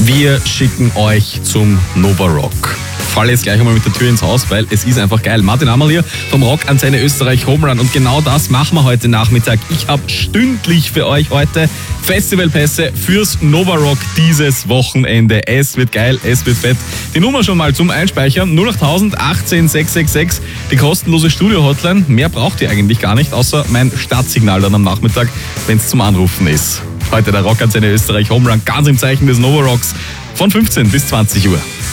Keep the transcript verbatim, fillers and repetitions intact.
Wir schicken euch zum Nova Rock. Falle jetzt gleich einmal mit der Tür ins Haus, weil es ist einfach geil. Martin Ammerl hier vom Rock Antenne Österreich Home Run und genau das machen wir heute Nachmittag. Ich habe stündlich für euch heute Festivalpässe fürs Nova Rock dieses Wochenende. Es wird geil, es wird fett. Die Nummer schon mal zum Einspeichern: null acht null null achtzehn sechs sechs sechs, die kostenlose Studio-Hotline. Mehr braucht ihr eigentlich gar nicht, außer mein Startsignal dann am Nachmittag, wenn es zum Anrufen ist. Heute der Rock Antenne Österreich Home Run, ganz im Zeichen des Nova Rocks von fünfzehn bis zwanzig Uhr.